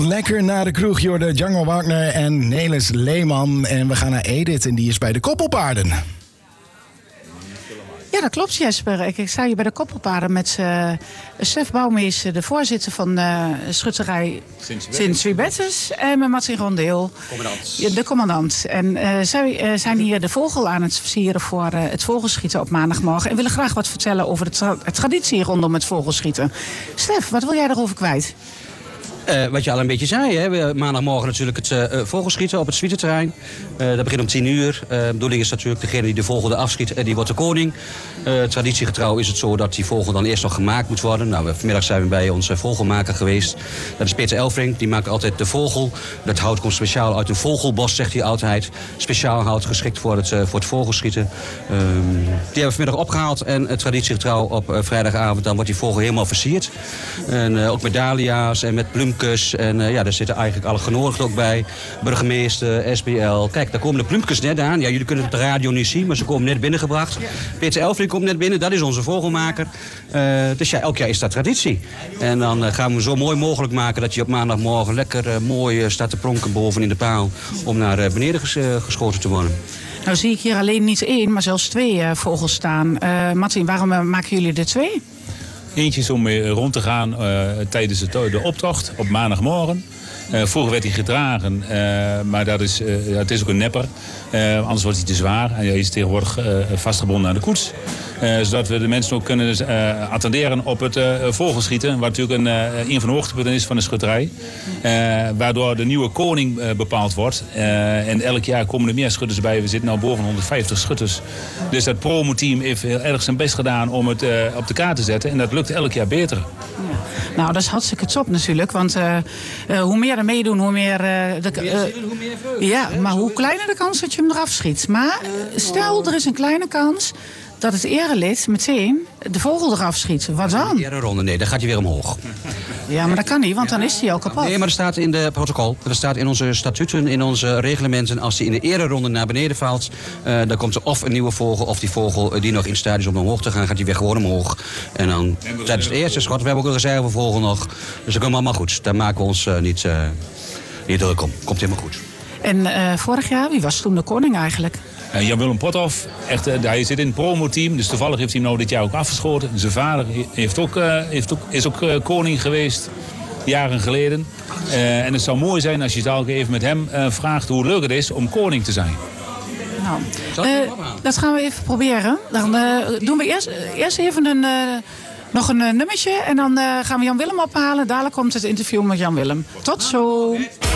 Lekker naar de kroeg, Jorde, Django Wagner en Nelis Leeman. En we gaan naar Edith en die is bij de Koppelpaarden. Ja, dat klopt, Jesper. Ik sta hier bij de Koppelpaarden met Stef Bouwmees, de voorzitter van schutterij Sint-Wibettes. En met Martin Rondeel, de commandant. En zij zijn hier de vogel aan het versieren voor het vogelschieten op maandagmorgen. En willen graag wat vertellen over de traditie rondom het vogelschieten. Stef, wat wil jij daarover kwijt? Wat je al een beetje zei, hè? Maandagmorgen natuurlijk het vogelschieten op het zwieterterrein. Dat begint om 10 uur. De bedoeling is natuurlijk degene die de vogel afschiet, die wordt de koning. Traditiegetrouw is het zo dat die vogel dan eerst nog gemaakt moet worden. Nou, vanmiddag zijn we bij onze vogelmaker geweest. Dat is Peter Elfrink, die maakt altijd de vogel. Dat hout komt speciaal uit een vogelbos, zegt hij altijd. Speciaal hout geschikt voor het vogelschieten. Die hebben we vanmiddag opgehaald en traditiegetrouw op vrijdagavond. Dan wordt die vogel helemaal versierd. En ook met dahlia's en met bloemkes. En ja, daar zitten eigenlijk alle genodigden ook bij. Burgemeester, SBL. Kijk, daar komen de bloemkes net aan. Ja, jullie kunnen het op de radio niet zien, maar ze komen net binnengebracht. Peter Elfrink komt net binnen, dat is onze vogelmaker. Dus ja, elk jaar is dat traditie. En dan gaan we zo mooi mogelijk maken dat je op maandagmorgen lekker mooi staat te pronken boven in de paal om naar beneden geschoten te worden. Nou zie ik hier alleen niet 1, maar zelfs 2 vogels staan. Martin, waarom maken jullie er 2? Eentje is om mee rond te gaan tijdens de optocht op maandagmorgen. Vroeger werd hij gedragen, maar het is ook een nepper. Anders wordt hij te zwaar. En hij is tegenwoordig vastgebonden aan de koets. Zodat we de mensen ook kunnen attenderen op het vogelschieten. Wat natuurlijk een van de hoogtepunten is van de schutterij. Waardoor de nieuwe koning bepaald wordt. En elk jaar komen er meer schutters bij. We zitten nu boven 150 schutters. Dus dat promoteam heeft heel erg zijn best gedaan om het op de kaart te zetten. En dat lukt elk jaar beter. Ja. Nou, dat is hartstikke top natuurlijk. Want hoe meer er meedoen, hoe meer... hoe meer vreugde. Ja, maar hoe kleiner de kans dat je hem eraf schiet. Maar stel, er is een kleine kans dat het erelid meteen de vogel eraf schiet. Wat dan? De ronde, nee, dan gaat hij weer omhoog. Ja, maar dat kan niet, want dan is hij al kapot. Nee, maar er staat in de protocol, er staat in onze statuten, in onze reglementen, als hij in de ereronde naar beneden valt, dan komt er of een nieuwe vogel, of die vogel die nog in staat is om omhoog te gaan, gaat hij weer gewoon omhoog. En dan tijdens het eerste schot, we hebben ook een reservevogel nog, dus dat komt allemaal goed. Daar maken we ons niet druk om. Komt helemaal goed. En vorig jaar, wie was toen de koning eigenlijk? Jan-Willem Pothoff, hij zit in het promoteam, dus toevallig heeft hij hem nou dit jaar ook afgeschoten. Zijn vader is ook koning geweest, jaren geleden. En het zou mooi zijn als je het ook even met hem vraagt hoe leuk het is om koning te zijn. Nou, dat gaan we even proberen. Dan doen we eerst even nog een nummertje en dan gaan we Jan-Willem ophalen. Dadelijk komt het interview met Jan-Willem. Tot zo!